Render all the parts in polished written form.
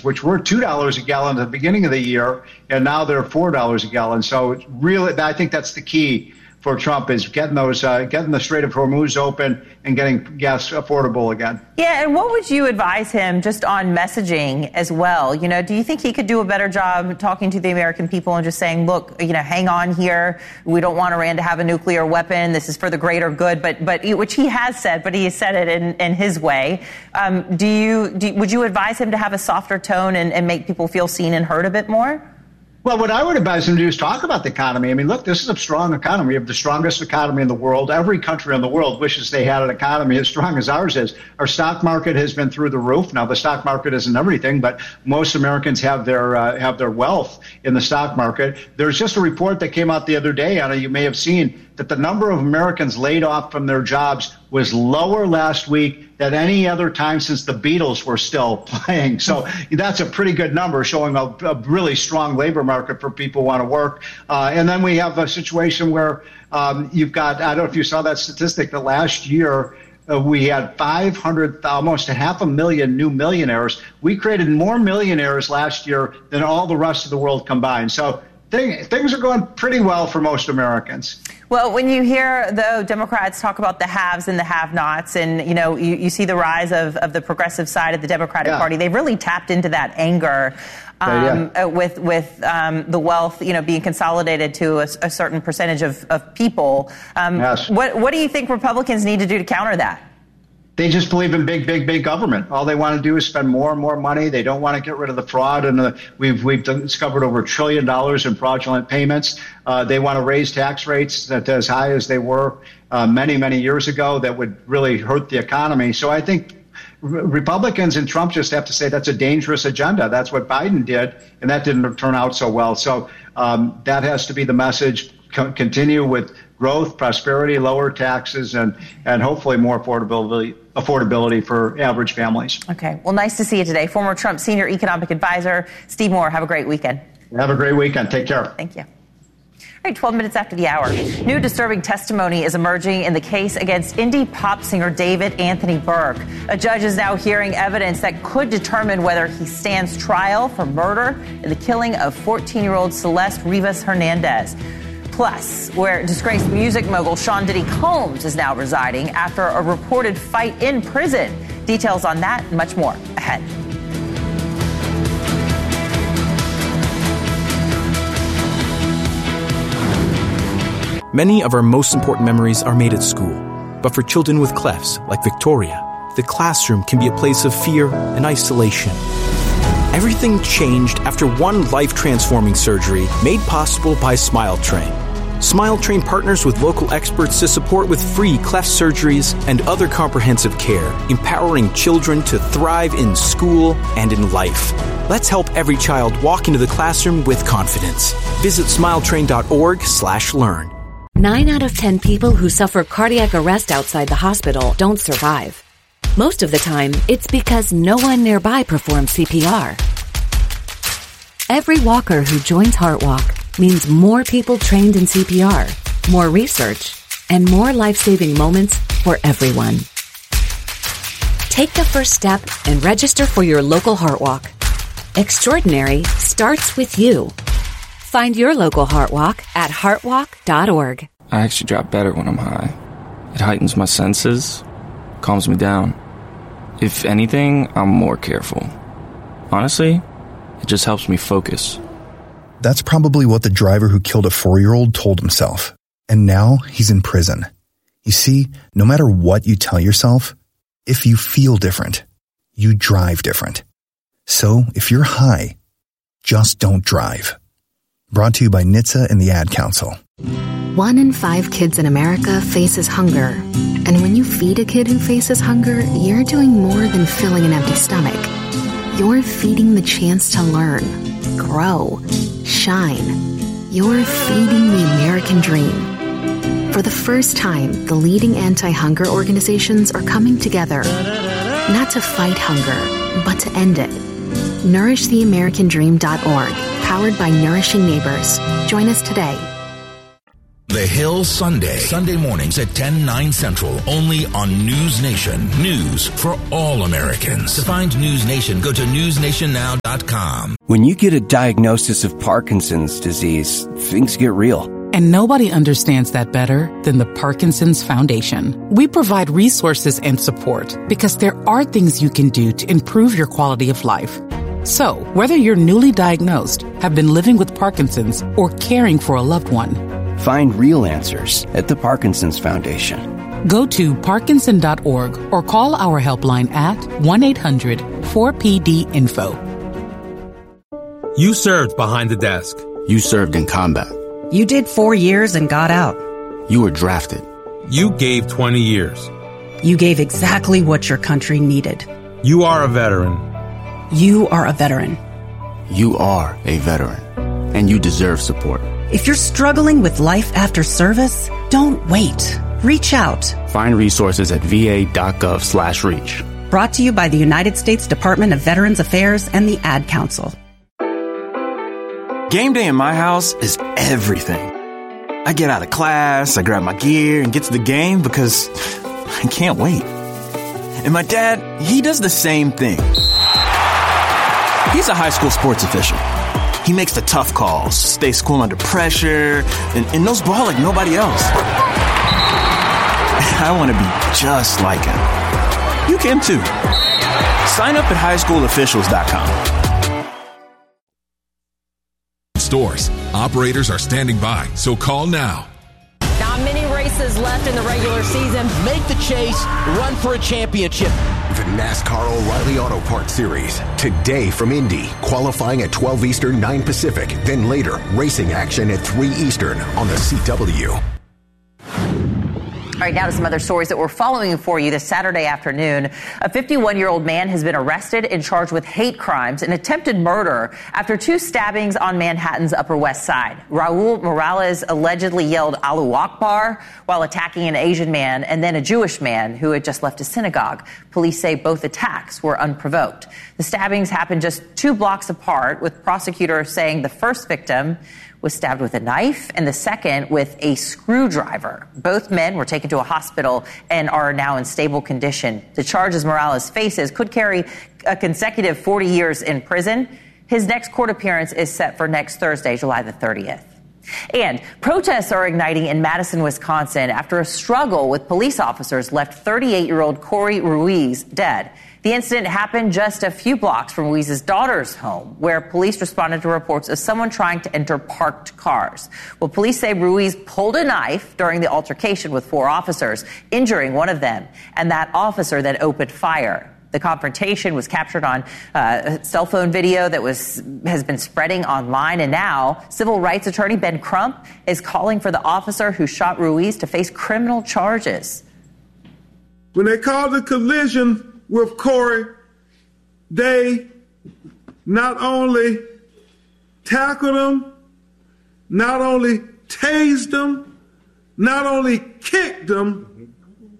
prices, which were $2 a gallon at the beginning of the year, and now they're $4 a gallon. So it's really, I think that's the key for Trump, is getting the Strait of Hormuz open and getting gas affordable again. Yeah, and what would you advise him just on messaging as well? You know, do you think he could do a better job talking to the American people and just saying, look, you know, hang on here. We don't want Iran to have a nuclear weapon. This is for the greater good. But which he has said, but he has said it in his way. Would you advise him to have a softer tone and make people feel seen and heard a bit more? Well, what I would advise him to do is talk about the economy. I mean, look, this is a strong economy. We have the strongest economy in the world. Every country in the world wishes they had an economy as strong as ours is. Our stock market has been through the roof. Now, the stock market isn't everything, but most Americans have their wealth in the stock market. There's just a report that came out the other day, Anna, you may have seen, that the number of Americans laid off from their jobs was lower last week than any other time since the Beatles were still playing. So that's a pretty good number, showing a really strong labor market for people who want to work. And then we have a situation where you've got, I don't know if you saw that statistic, that last year we had 500, almost 500,000 new millionaires. We created more millionaires last year than all the rest of the world combined. So things are going pretty well for most Americans. Well, when you hear, though, Democrats talk about the haves and the have-nots, and, you know, you see the rise of the progressive side of the Democratic Party, they've really tapped into that anger with the wealth, you know, being consolidated to a certain percentage of people. Yes. What do you think Republicans need to do to counter that? They just believe in big government. All they want to do is spend more and more money. They don't want to get rid of the fraud. And we've discovered over $1 trillion in fraudulent payments. They want to raise tax rates that as high as they were many years ago. That would really hurt the economy. So I think Republicans and Trump just have to say that's a dangerous agenda. That's what Biden did, and that didn't turn out so well. So that has to be the message. Continue with growth, prosperity, lower taxes, and hopefully more affordability for average families. Okay. Well, nice to see you today. Former Trump senior economic advisor, Steve Moore. Have a great weekend. Have a great weekend. Take care. Thank you. All right, 12 minutes after the hour. New disturbing testimony is emerging in the case against indie pop singer David Anthony Burke. A judge is now hearing evidence that could determine whether he stands trial for murder in the killing of 14-year-old Celeste Rivas Hernandez. Plus, where disgraced music mogul Sean Diddy Combs is now residing after a reported fight in prison. Details on that and much more ahead. Many of our most important memories are made at school. But for children with clefts, like Victoria, the classroom can be a place of fear and isolation. Everything changed after one life-transforming surgery made possible by SmileTrain. SmileTrain partners with local experts to support with free cleft surgeries and other comprehensive care, empowering children to thrive in school and in life. Let's help every child walk into the classroom with confidence. Visit smiletrain.org/learn. 9 out of 10 people who suffer cardiac arrest outside the hospital don't survive. Most of the time, it's because no one nearby performs CPR. Every walker who joins HeartWalk means more people trained in CPR, more research, and more life-saving moments for everyone. Take the first step and register for your local HeartWalk. Extraordinary starts with you. Find your local HeartWalk at heartwalk.org. I actually drop better when I'm high. It heightens my senses, calms me down. If anything, I'm more careful. Honestly, it just helps me focus. That's probably what the driver who killed a 4-year-old told himself. And now he's in prison. You see, no matter what you tell yourself, if you feel different, you drive different. So if you're high, just don't drive. Brought to you by NHTSA and the Ad Council. 1 in 5 kids in America faces hunger. And when you feed a kid who faces hunger, you're doing more than filling an empty stomach. You're feeding the chance to learn, grow, shine. You're feeding the American dream. For the first time, the leading anti-hunger organizations are coming together, not to fight hunger, but to end it. NourishTheAmericanDream.org, powered by Nourishing Neighbors. Join us today. The Hill Sunday. Sunday mornings at 10, 9 Central. Only on News Nation. News for all Americans. To find News Nation, go to newsnationnow.com. When you get a diagnosis of Parkinson's disease, things get real. And nobody understands that better than the Parkinson's Foundation. We provide resources and support because there are things you can do to improve your quality of life. So, whether you're newly diagnosed, have been living with Parkinson's, or caring for a loved one, find real answers at the Parkinson's Foundation. Go to parkinson.org or call our helpline at 1-800-4PD-INFO. You served behind the desk. You served in combat. You did 4 years and got out. You were drafted. You gave 20 years. You gave exactly what your country needed. You are a veteran. You are a veteran. You are a veteran, and you deserve support. If you're struggling with life after service, don't wait. Reach out. Find resources at va.gov/reach. Brought to you by the United States Department of Veterans Affairs and the Ad Council. Game day in my house is everything. I get out of class, I grab my gear, and get to the game because I can't wait. And my dad, he does the same thing. He's a high school sports official. He makes the tough calls, stays cool under pressure, and knows ball like nobody else. I want to be just like him. You can too. Sign up at highschoolofficials.com. Stores. Operators are standing by, so call now. Not many races left in the regular season. Make the chase, run for a championship. The NASCAR O'Reilly Auto Parts Series. Today from Indy, qualifying at 12 Eastern, 9 Pacific. Then later, racing action at 3 Eastern on the CW. All right, now to some other stories that we're following for you this Saturday afternoon. A 51-year-old man has been arrested and charged with hate crimes and attempted murder after 2 stabbings on Manhattan's Upper West Side. Raul Morales allegedly yelled Allahu Akbar while attacking an Asian man and then a Jewish man who had just left a synagogue. Police say both attacks were unprovoked. The stabbings happened just 2 blocks apart, with prosecutors saying the first victim was stabbed with a knife and the second with a screwdriver. Both men were taken to a hospital and are now in stable condition. The charges Morales faces could carry a consecutive 40 years in prison. His next court appearance is set for next Thursday, July the 30th. And protests are igniting in Madison, Wisconsin after a struggle with police officers left 38-year-old Corey Ruiz dead. The incident happened just a few blocks from Ruiz's daughter's home, where police responded to reports of someone trying to enter parked cars. Well, police say Ruiz pulled a knife during the altercation with 4 officers, injuring one of them, and that officer then opened fire. The confrontation was captured on a cell phone video that has been spreading online, and now civil rights attorney Ben Crump is calling for the officer who shot Ruiz to face criminal charges. When they called the collision with Corey, they not only tackled him, not only tased him, not only kicked him,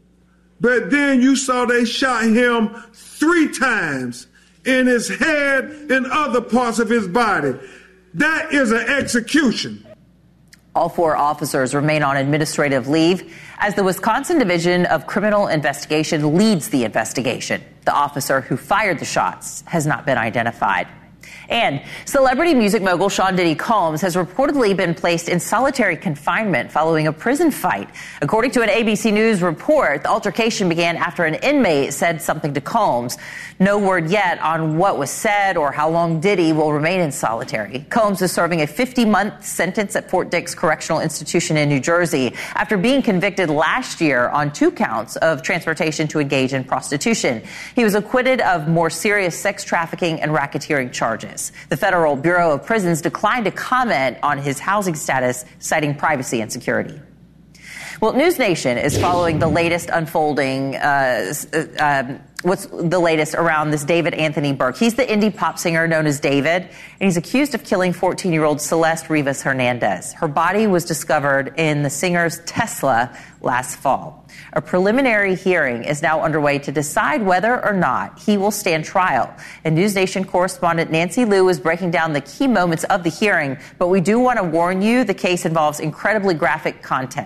but then you saw they shot him 3 times in his head and other parts of his body. That is an execution. All 4 officers remain on administrative leave as the Wisconsin Division of Criminal Investigation leads the investigation. The officer who fired the shots has not been identified. And celebrity music mogul Sean Diddy Combs has reportedly been placed in solitary confinement following a prison fight. According to an ABC News report, the altercation began after an inmate said something to Combs. No word yet on what was said or how long Diddy will remain in solitary. Combs is serving a 50-month sentence at Fort Dix Correctional Institution in New Jersey after being convicted last year on 2 counts of transportation to engage in prostitution. He was acquitted of more serious sex trafficking and racketeering charges. The Federal Bureau of Prisons declined to comment on his housing status, citing privacy and security. Well, News Nation is following the latest unfolding what's the latest around this David Anthony Burke. He's the indie pop singer known as David, and he's accused of killing 14-year-old Celeste Rivas Hernandez. Her body was discovered in the singer's Tesla last fall. A preliminary hearing is now underway to decide whether or not he will stand trial. And News Nation correspondent Nancy Liu is breaking down the key moments of the hearing, but we do want to warn you, the case involves incredibly graphic content.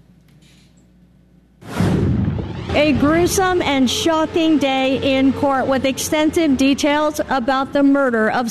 A gruesome and shocking day in court with extensive details about the murder of